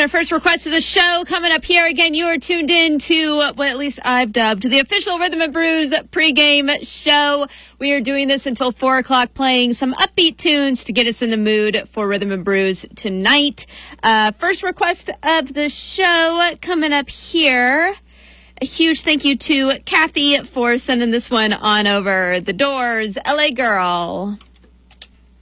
our first request of the show coming up here. Again, you are tuned in to what at least I've dubbed the official Rhythm and Brews pregame show. We are doing this until 4 o'clock, playing some upbeat tunes to get us in the mood for Rhythm and Brews tonight. First request of the show coming up here. A huge thank you to Kathy for sending this one on over. The Doors, LA Girl.